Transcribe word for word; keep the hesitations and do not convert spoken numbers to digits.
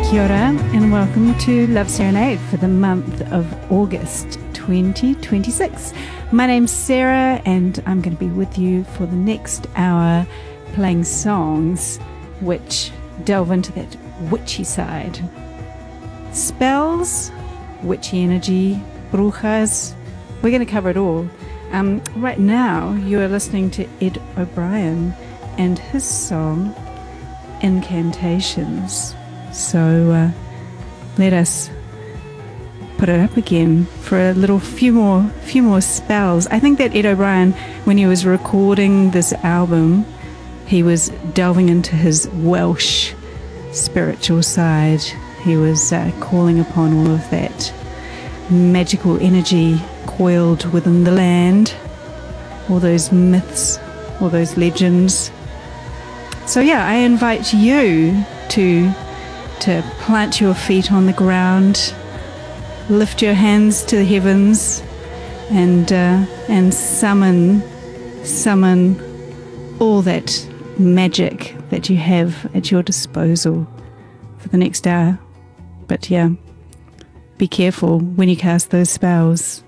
Kia ora and welcome to Love Serenade for the month of August twenty twenty-six. My name's Sarah and I'm going to be with you for the next hour playing songs which delve into that witchy side. Spells, witchy energy, brujas, we're going to cover it all. Um, right now you are listening to Ed O'Brien and his song Incantations. So uh, let us put it up again for a little few more few more spells. I think that Ed O'Brien, when he was recording this album, he was delving into his Welsh spiritual side. He was uh, calling upon all of that magical energy coiled within the land, all those myths, all those legends. So yeah, I invite you to to plant your feet on the ground, lift your hands to the heavens, and uh, and summon summon all that magic that you have at your disposal for the next hour. But yeah, be careful when you cast those spells.